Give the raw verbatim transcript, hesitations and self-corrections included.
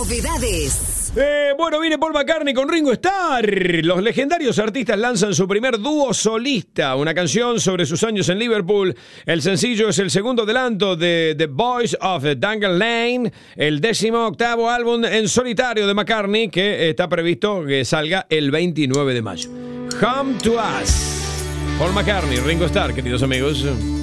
Novedades. Eh, bueno, viene Paul McCartney con Ringo Starr. Los legendarios artistas lanzan su primer dúo solista, una canción sobre sus años en Liverpool. El sencillo es el segundo adelanto de The Boys of Dangle Lane, el décimo octavo álbum en solitario de McCartney, que está previsto que salga el veintinueve de mayo. Come to Us. Paul McCartney, Ringo Starr, queridos amigos.